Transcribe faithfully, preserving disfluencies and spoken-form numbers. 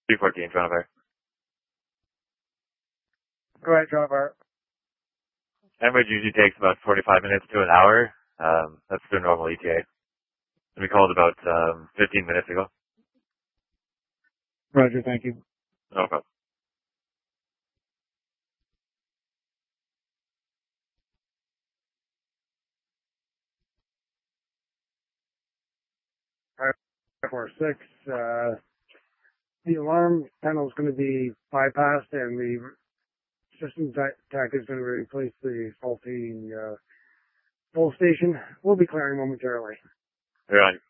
three fourteen, Toronto Fire. Go ahead, Toronto Fire. Enbridge usually takes about forty-five minutes to an hour. Um, that's their normal E T A. And we called about um, fifteen minutes ago. Roger, thank you. No problem. five four six, uh, the alarm panel is going to be bypassed and the system tech is going to replace the faulty uh, full station. We'll be clearing momentarily. You're on.